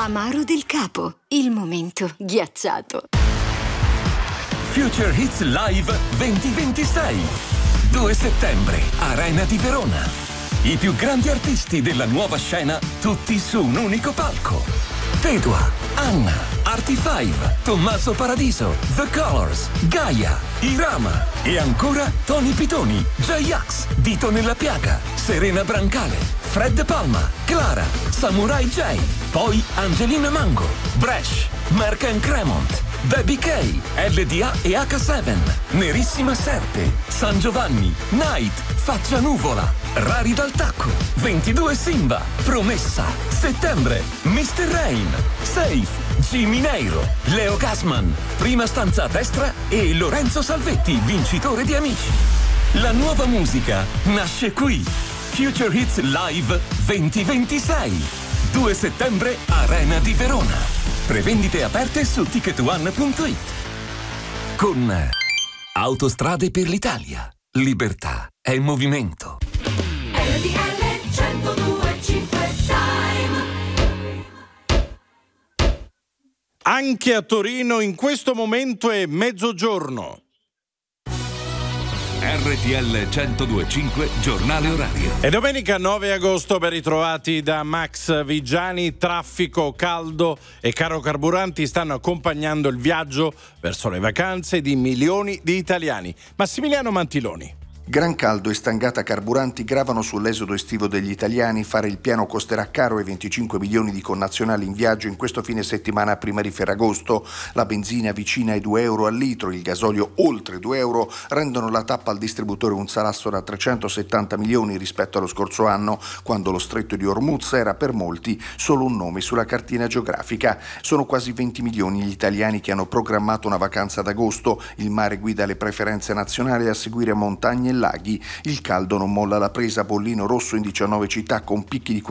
Amaro del Capo, il momento ghiacciato. Future Hits Live 2026. 2 settembre, Arena di Verona. I più grandi artisti della nuova scena, tutti su un unico palco. Tedua, Anna, Artie5, Tommaso Paradiso, The Colors, Gaia, Irama e ancora Tony Pitoni, J-Ax, Dito nella Piaga, Serena Brancale, Fred Palma, Clara, Samurai J, poi Angelina Mango, Bresh, Mark and Cremont, Baby K, LDA e H7, Nerissima Serpe, San Giovanni, Night, Faccia Nuvola, Rari dal Tacco, 22 Simba, Promessa, Settembre, Mr. Rain, Safe, Jimmy Neiro, Leo Gasman, Prima stanza a destra e Lorenzo Salvetti, vincitore di Amici. La nuova musica nasce qui. Future Hits Live 2026. 2 settembre, Arena di Verona. Prevendite aperte su ticketone.it. Con Autostrade per l'Italia. Libertà è movimento. RTL 102.5 Time. Anche a Torino in questo momento è mezzogiorno. RTL 102.5 giornale orario. È domenica 9 agosto, ben ritrovati da Max Vigiani. Traffico, caldo e caro carburanti stanno accompagnando il viaggio verso le vacanze di milioni di italiani. Massimiliano Mantiloni. Gran caldo e stangata carburanti gravano sull'esodo estivo degli italiani. Fare il piano costerà caro ai 25 milioni di connazionali in viaggio in questo fine settimana prima di Ferragosto. La benzina vicina ai 2 euro al litro, il gasolio oltre 2 euro rendono la tappa al distributore un salasso da 370 milioni rispetto allo scorso anno, quando lo stretto di Hormuz era per molti solo un nome sulla cartina geografica. Sono quasi 20 milioni gli italiani che hanno programmato una vacanza ad agosto. Il mare guida le preferenze nazionali, a seguire montagne e laghi. Il caldo non molla la presa. Bollino rosso in 19 città con picchi di